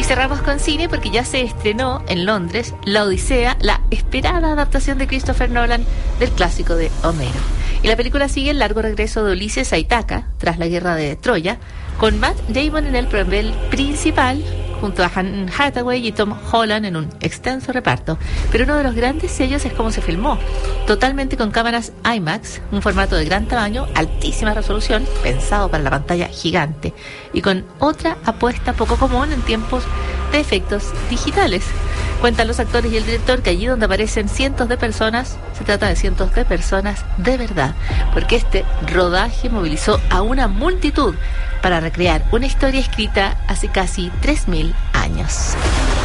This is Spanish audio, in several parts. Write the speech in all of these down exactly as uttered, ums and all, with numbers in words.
Y cerramos con cine porque ya se estrenó en Londres La Odisea, la esperada adaptación de Christopher Nolan del clásico de Homero. Y la película sigue el largo regreso de Ulises a Ítaca tras la guerra de Troya, con Matt Damon en el papel principal, junto a Anne Hathaway y Tom Holland en un extenso reparto. Pero uno de los grandes sellos es cómo se filmó. Totalmente con cámaras IMAX, un formato de gran tamaño, altísima resolución, pensado para la pantalla gigante, y con otra apuesta poco común en tiempos de efectos digitales. Cuentan los actores y el director que allí donde aparecen cientos de personas, se trata de cientos de personas de verdad, porque este rodaje movilizó a una multitud para recrear una historia escrita hace casi tres mil años.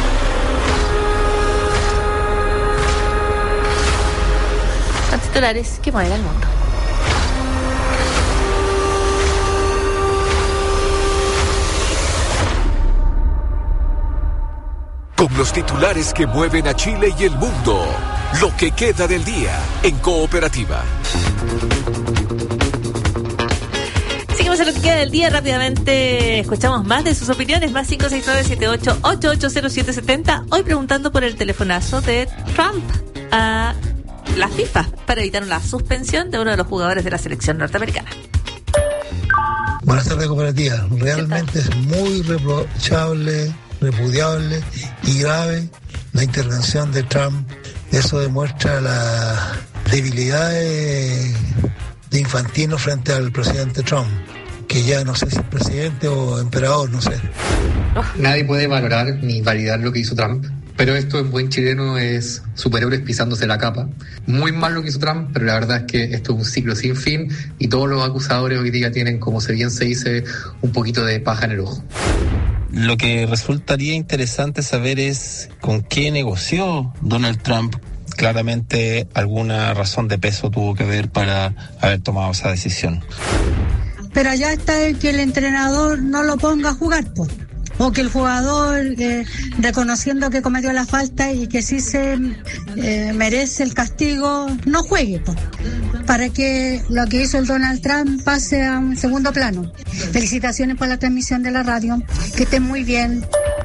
Son titulares que mueven al mundo. Con los titulares que mueven a Chile y el mundo, lo que queda del día en Cooperativa. Seguimos en lo que queda del día. Rápidamente escuchamos más de sus opiniones. Más cinco seis nueve siete ocho ocho ocho cero siete siete cero. Hoy preguntando por el telefonazo de Trump a la FIFA para evitar la suspensión de uno de los jugadores de la selección norteamericana. Buenas tardes, Cooperativa. Realmente es muy reprochable, repudiable y grave la intervención de Trump. Eso demuestra la debilidad de, de Infantino frente al presidente Trump, que ya no sé si es presidente o emperador, no sé. Nadie puede valorar ni validar lo que hizo Trump, pero esto en buen chileno es superhéroes pisándose la capa. Muy mal lo que hizo Trump, pero la verdad es que esto es un ciclo sin fin y todos los acusadores hoy día tienen, como se bien se dice, un poquito de paja en el ojo. Lo que resultaría interesante saber es con qué negoció Donald Trump. Claramente alguna razón de peso tuvo que ver para haber tomado esa decisión. Pero allá está el que el entrenador no lo ponga a jugar, pues. O que el jugador, eh, reconociendo que cometió la falta y que sí se eh, merece el castigo, no juegue, pues, para que lo que hizo el Donald Trump pase a un segundo plano. Felicitaciones por la transmisión de la radio, que estén muy bien.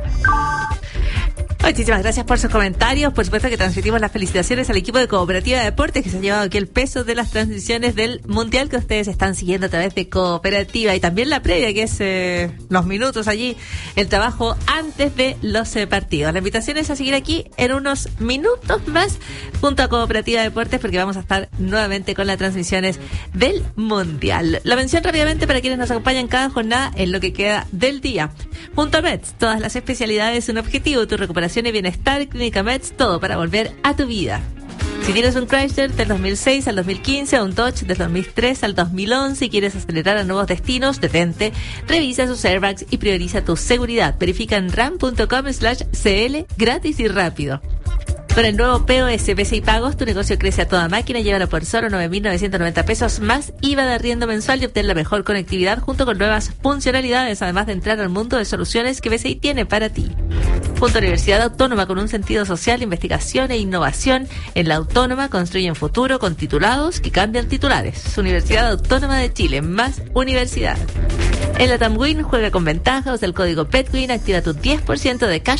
Muchísimas gracias por sus comentarios. Por supuesto que transmitimos las felicitaciones al equipo de Cooperativa de Deportes que se ha llevado aquí el peso de las transmisiones del Mundial que ustedes están siguiendo a través de Cooperativa, y también la previa, que es eh, los minutos allí, el trabajo antes de los eh, partidos. La invitación es a seguir aquí en unos minutos más junto a Cooperativa de Deportes, porque vamos a estar nuevamente con las transmisiones del Mundial. La mención rápidamente para quienes nos acompañan cada jornada en lo que queda del día. Junto a Mets, todas las especialidades, un objetivo, tu recuperación y bienestar. Clínica Mets, todo para volver a tu vida. Si tienes un Chrysler del dos mil seis al dos mil quince o un Dodge del dos mil tres al dos mil once y quieres acelerar a nuevos destinos, detente, revisa sus airbags y prioriza tu seguridad. Verifica en ram punto com slash cl, gratis y rápido. Con el nuevo P O S P C I Pagos, tu negocio crece a toda máquina. Llévalo por solo nueve mil novecientos noventa pesos más I V A de arriendo mensual y obtén la mejor conectividad junto con nuevas funcionalidades, además de entrar al mundo de soluciones que B C I tiene para ti. Junto a Universidad Autónoma, con un sentido social, investigación e innovación. En la Autónoma construyen futuro con titulados que cambian titulares. Universidad Autónoma de Chile, más universidad. En la Tamwin juega con ventaja, usa el código PETWIN, activa tu diez por ciento de cash